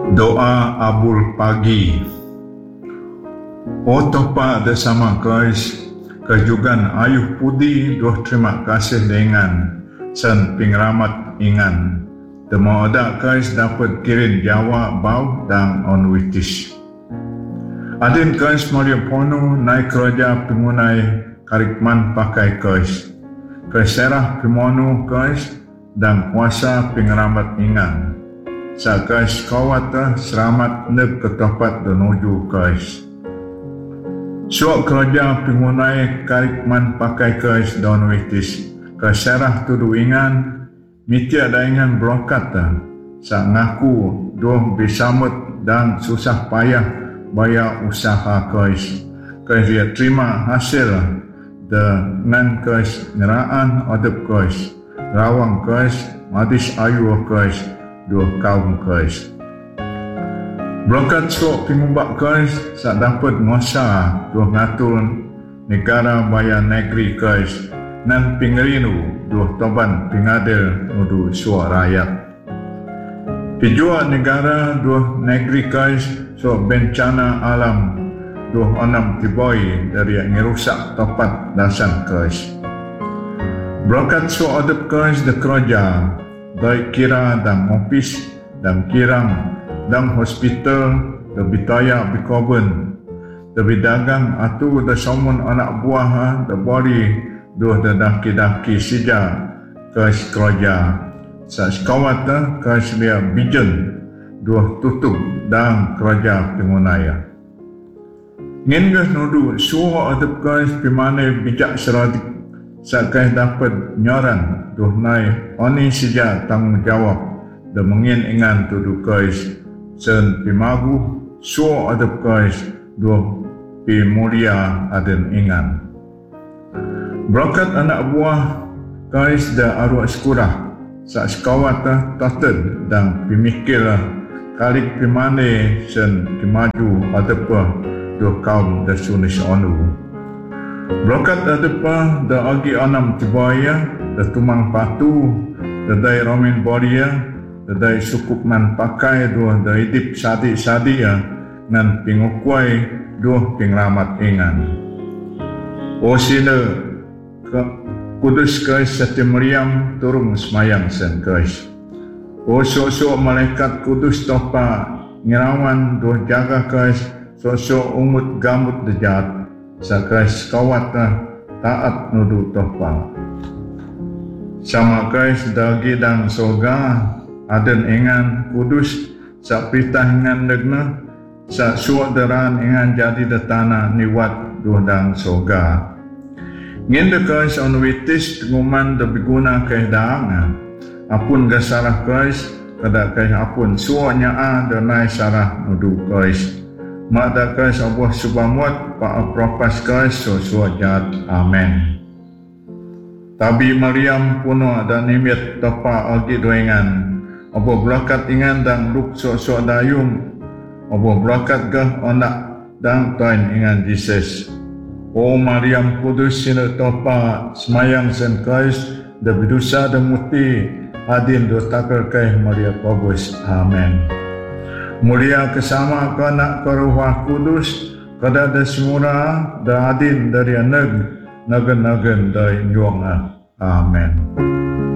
Doa Abul Pagi. O Tuhan bersama Kais, kejugan ayuh pudi doh terima kasih dengan sen pingramat ingan. Temo ada Kais dapat kirim Jawa bau dan onwitis. Adin Kais Maria Pono naik kerja pengunai karikman pakai Kais. Kais serah pimono Kais dan kuasa pingramat ingan. Sa Kais kawata selamat neg ke tempat menuju Kais. Suak kerja pengunai karikman pakai Kais dan witis. Kais serah tudu ingan, mitia daingan blokata. Sa ngaku doh bisamut dan susah payah bayar usaha Kais. Kais dia terima hasil dengan Kais ngeraan adab Kais. Rawang Kais, madis ayu Kais, dua kaum Kais. Berkat suak pengumbak Kais, sak dapat masa dua ngatur negara bayar negeri Kais, nan pingerinu dua toban pingadil nudu suak rakyat. Pijua negara dua negeri Kais, suak bencana alam, dua onam tiboi dari yang ngerusak topat dasan Kais. Berkat suak adab Kais de kerja, baik kira dan ofis dan kirang dan hospital dan bitaya bikoben dan bidagang atu dan somun anak buah dan bori dua dan daki-daki sija Kais kerja sa sekawat Kais dia bijen dua tutup dan kerja pengunaya. Ngin nudu suwa adab Kais pimane bijak seradik sa Kais dapat nyoran duh nai oni sija tanggungjawab dan mengin ingan tudu Kais sen pimagu suwa adab Kais duh pi mulia aden ingan. Berkat anak buah Kais da arwah sekurah sa sekawat taten dan pimikir kalik pimane sen kimaju adab duh kaum da sunis onu. Berkat adepa da agi anam tibaya da tumang patu da dai romin boria da dai sukup man pakai dua da idip sadi ya ngan pingukwai dua pingramat ingan. O sila kudus Kais Sati Maryam turung semayang sen Kais. O sok-sok malaikat kudus topa ngirawan dua jaga Kais sok-sok umut gamut dejat. Sa Kais kawat taat nudu topa. Sama Kais dagi dan soga aden ingan kudus sa pitah ingan degna sa suak deran ingan jadi de tanah niwat duh dan soga. Ngin de Kais onwitis penguman de biguna Kais daangan. Apun ga sarah Kais kada Kais apun suaknya de nai sarah nudu Kais. Mada Kais Allah subhamuat pa propas Kais suajat. Amen. Tabi Maryam puno dan nimit topa agi doengan. Apa belakat ingan dan luk sok dayung. Apa belakat gah onak dan toin ingan Jesus. O Maryam kudus sila topa semayang sen Kais da bidusa da muti adin do takar Kais Maria Kobus. Amen. Mulia kesama kanak keruah kudus kada da semura da adin dari nagen dari nyuang. Amen.